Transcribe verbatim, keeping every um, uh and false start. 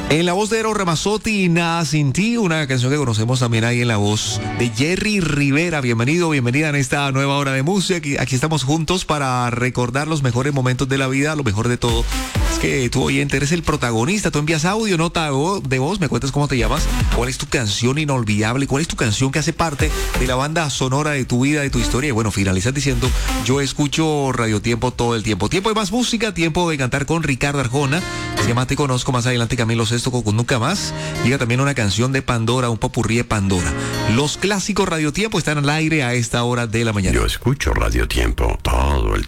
En la voz de Eros Ramazzotti, Nada Sin Ti, una canción que conocemos también ahí en la voz de Jerry Rivera. Bienvenido, bienvenida en esta nueva hora de música. Aquí, aquí estamos juntos para recordar los mejores momentos de la vida, lo mejor de todo. Es que tú, oyente, eres el protagonista. Tú envías audio, nota de voz, me cuentas cómo te llamas, cuál es tu canción inolvidable, cuál es tu canción que hace parte de la banda sonora de tu vida, de tu historia. Y bueno, finalizas diciendo, yo escucho Radio Tiempo todo el tiempo. Tiempo de más música, tiempo de cantar con Ricardo Arjona. Se llama Te Conozco. Más adelante Camilo Sesto con Nunca Más. Llega también una canción de Pandora, un popurrí de Pandora. Los clásicos Radio Tiempo están al aire a esta hora de la mañana. Yo escucho Radio Tiempo todo el tiempo.